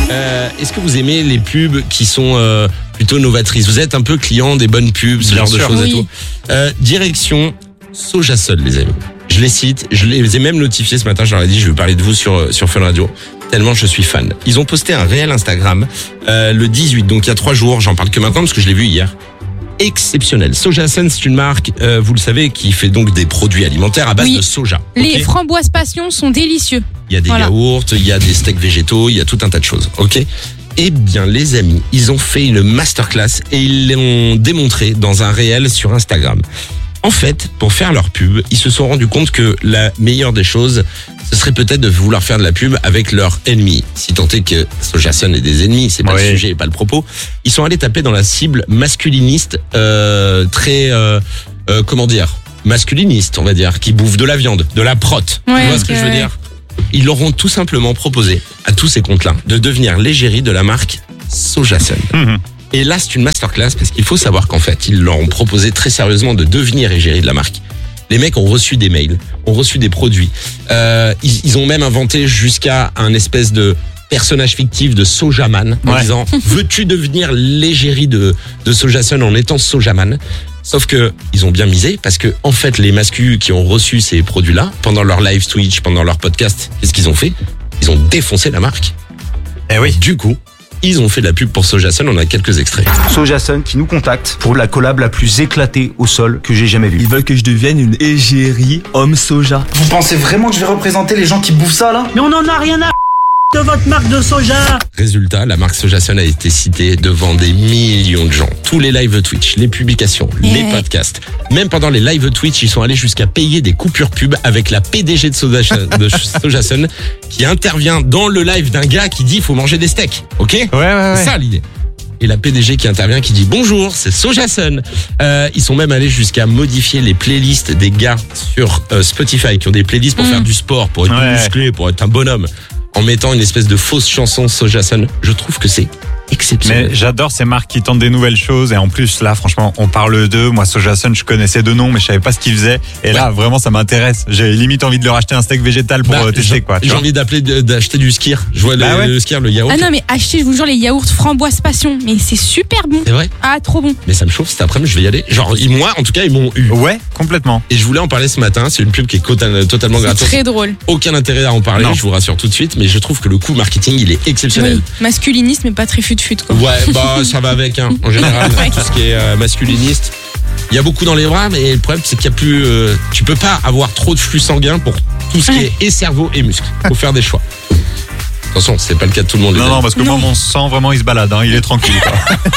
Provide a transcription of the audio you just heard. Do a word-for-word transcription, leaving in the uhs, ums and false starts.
Euh, est-ce que vous aimez les pubs qui sont euh, plutôt novatrices? Vous êtes un peu client des bonnes pubs, ce Bien genre de sûr. choses Oui. et tout. Euh, direction Sojasol, les amis. Je les cite, je les ai même notifiés ce matin, je leur ai dit je vais parler de vous sur, sur Fun Radio, tellement je suis fan. Ils ont posté un réel Instagram euh, le dix-huit, donc il y a trois jours, j'en parle que maintenant parce que je l'ai vu hier. Exceptionnel. Sojasun, c'est une marque, euh, vous le savez, qui fait donc des produits alimentaires à base Oui. de soja. Les ok. framboises passion sont délicieux. Il y a des Voilà. yaourts, il y a des steaks végétaux, il y a tout un tas de choses. Ok. Eh bien, les amis, ils ont fait une masterclass et ils l'ont démontré dans un réel sur Instagram. En fait, pour faire leur pub, ils se sont rendus compte que la meilleure des choses, ce serait peut-être de vouloir faire de la pub avec leurs ennemis. Si tant est que Sojasun ait des ennemis, c'est pas Oui. le sujet et pas le propos. Ils sont allés taper dans la cible masculiniste, euh, très, euh, euh, comment dire, masculiniste, on va dire, qui bouffe de la viande, de la prot. Ouais, tu vois ce que ok, je veux ouais. dire? Ils leur ont tout simplement proposé à tous ces comptes-là de devenir l'égérie de la marque Sojasun. Mhm. Et là, c'est une masterclass parce qu'il faut savoir qu'en fait, ils leur ont proposé très sérieusement de devenir égérie de la marque. Les mecs ont reçu des mails, ont reçu des produits. Euh, ils, ils ont même inventé jusqu'à un espèce de personnage fictif de Sojaman en Ouais. disant « Veux-tu devenir l'égérie de, de Sojasun en étant Sojaman ?» Sauf que ils ont bien misé parce que en fait, les masculins qui ont reçu ces produits-là, pendant leur live Twitch, pendant leur podcast, qu'est-ce qu'ils ont fait? Ils ont défoncé la marque. Eh oui. Du coup, ils ont fait de la pub pour Sojasun, on a quelques extraits. Sojasun qui nous contacte pour la collab la plus éclatée au sol que j'ai jamais vue. Ils veulent que je devienne une égérie homme soja. Vous pensez vraiment que je vais représenter les gens qui bouffent ça là? Mais on en a rien à de votre marque de soja. Résultat, la marque Sojasun a été citée devant des millions de gens. Tous les lives Twitch, les publications, les Ouais. podcasts. Même pendant les lives Twitch, ils sont allés jusqu'à payer des coupures pub avec la P D G de Sojasun, de Sojasun qui intervient dans le live d'un gars qui dit il faut manger des steaks. Ok? Ouais, ouais, ouais. C'est ça l'idée. Et la P D G qui intervient, qui dit bonjour, c'est Sojasun. Euh, ils sont même allés jusqu'à modifier les playlists des gars sur euh, Spotify qui ont des playlists pour Mm. faire du sport, pour être Ouais. musclé, pour être un bonhomme, en mettant une espèce de fausse chanson Sojasun. Je trouve que c'est exceptionnel. Mais j'adore ces marques qui tentent des nouvelles choses et en plus là franchement on parle d'eux. Moi Sojasun je connaissais de nom mais je savais pas ce qu'ils faisaient et là vraiment ça m'intéresse. J'ai limite envie de leur acheter un steak végétal pour Bah, euh, tester j'ai- quoi. tu J'ai vois. envie d'appeler de- d'acheter du skir. Je vois Bah le, ouais. le skir, le yaourt. Ah non, mais achetez, je vous jure, les yaourts framboises passion. Mais c'est super bon. C'est vrai. Ah, trop bon. Mais ça me chauffe cet après-midi, je vais y aller. Genre, ils- moi, en tout cas, ils m'ont eu. Ouais complètement. Et je voulais en parler ce matin. C'est une pub qui est cota- totalement C'est gratuite. très drôle. Aucun intérêt à en parler, Non. je vous rassure tout de suite. Mais je trouve que le coût marketing, il est exceptionnel. Oui. Masculiniste, mais pas très fut-fut, quoi. Ouais, bah ça va avec, hein. En général, Ouais. tout ce qui est euh, masculiniste. Il y a beaucoup dans les bras, mais le problème c'est qu'il y a plus. Euh, tu peux pas avoir trop de flux sanguin pour tout ce qui est et cerveau et muscle. Faut faire des choix. Attention, c'est pas le cas de tout le monde. les Non amis. non parce que moi mon sang vraiment il se balade hein, il est tranquille quoi.